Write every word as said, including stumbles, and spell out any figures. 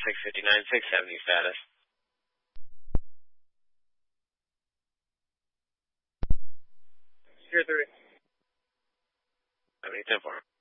six fifty-nine, six seventy status. Tier three. seventy, ten four.